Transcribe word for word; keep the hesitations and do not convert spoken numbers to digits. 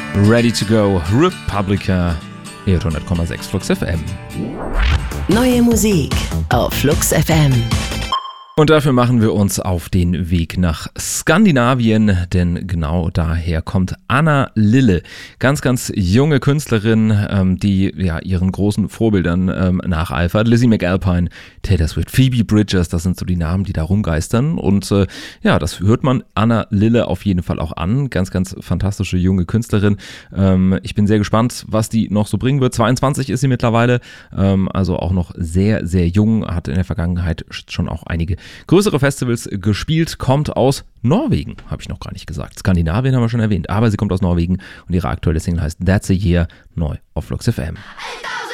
Ready to go, Republica, hundert Komma sechs Flux F M. Neue Musik auf Flux F M. Und dafür machen wir uns auf den Weg nach Skandinavien, denn genau daher kommt Anna Lille. Ganz, ganz junge Künstlerin, ähm, die ja ihren großen Vorbildern ähm, nacheifert. Lizzie McAlpine, Taylor Swift, Phoebe Bridgers, das sind so die Namen, die da rumgeistern. Und äh, ja, das hört man Anna Lille auf jeden Fall auch an. Ganz, ganz fantastische junge Künstlerin. Ähm, ich bin sehr gespannt, was die noch so bringen wird. zweiundzwanzig ist sie mittlerweile, ähm, also auch noch sehr, sehr jung, hat in der Vergangenheit schon auch einige größere Festivals gespielt, kommt aus Norwegen, habe ich noch gar nicht gesagt. Skandinavien haben wir schon erwähnt, aber sie kommt aus Norwegen und ihre aktuelle Single heißt That's a Year, neu auf Flux F M.